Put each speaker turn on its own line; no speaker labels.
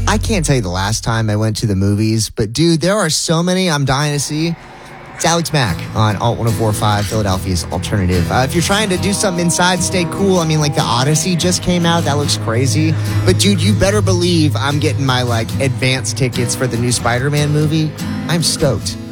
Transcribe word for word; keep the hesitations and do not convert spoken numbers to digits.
I can't tell you the last time I went to the movies, but dude, there are so many I'm dying to see. It's Alex Mack on Alt one oh four point five, Philadelphia's Alternative. Uh, if you're trying to do something inside, stay cool. I mean, like, the Odyssey just came out. That looks crazy. But, dude, you better believe I'm getting my, like, advance tickets for the new Spider-Man movie. I'm stoked.